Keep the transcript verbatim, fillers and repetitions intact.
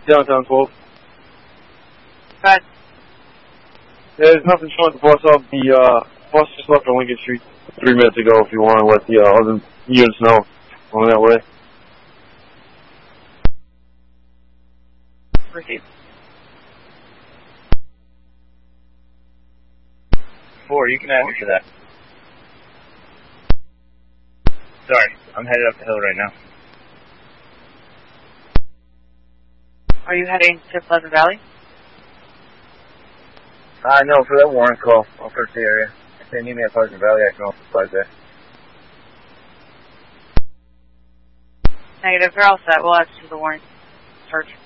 Downtown twelve. But Yeah, there's nothing showing the bus up. The uh, bus just left on Lincoln Street three minutes ago if you want to let the uh, other units know going that way. Proceed. Four, you can answer that. Sorry, I'm headed up the hill right now. Are you heading to Pleasant Valley? Uh, no, for that warrant call, I'll search the area. If they need me at Pleasant Valley, I can also slide there. Negative, they're all set. We'll add to the warrant search.